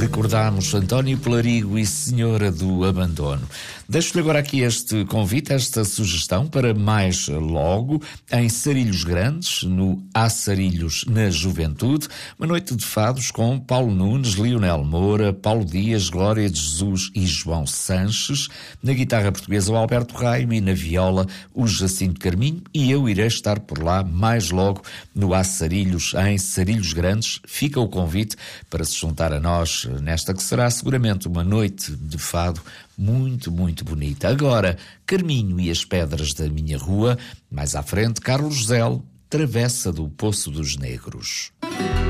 Recordámos António Pelarigo e Senhora do Abandono. Deixo-lhe agora aqui este convite, esta sugestão para mais logo, em Sarilhos Grandes, no Há Sarilhos na Juventude, uma noite de fados com Paulo Nunes, Lionel Moura, Paulo Dias, Glória de Jesus e João Sanches, na guitarra portuguesa o Alberto Raime e na viola o Jacinto Carminho, e eu irei estar por lá mais logo no Há Sarilhos, em Sarilhos Grandes. Fica o convite para se juntar a nós nesta que será seguramente uma noite de fado muito, muito bonita. Agora, Carminho e as Pedras da Minha Rua, mais à frente, Carlos Zelo, Travessa do Poço dos Negros.